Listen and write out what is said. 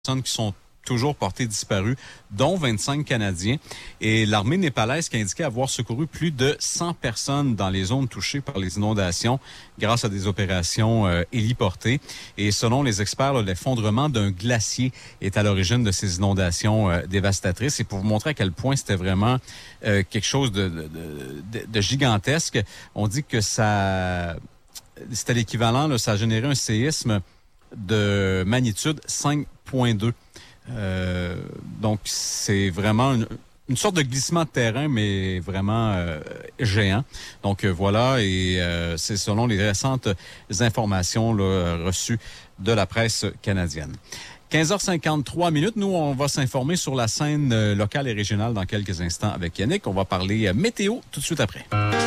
personnes qui sont toujours portées disparues, dont 25 Canadiens. Et l'armée népalaise qui a indiqué avoir secouru plus de 100 personnes dans les zones touchées par les inondations grâce à des opérations héliportées. Et selon les experts, l'effondrement d'un glacier est à l'origine de ces inondations dévastatrices. Et pour vous montrer à quel point c'était vraiment quelque chose de gigantesque, on dit que c'était l'équivalent, là, ça a généré un séisme de magnitude 5.2. Donc, c'est vraiment une sorte de glissement de terrain, mais vraiment géant. Donc, voilà, et c'est selon les récentes informations là, reçues de la presse canadienne. 15h53 minutes. Nous, on va s'informer sur la scène locale et régionale dans quelques instants avec Yannick. On va parler météo tout de suite après.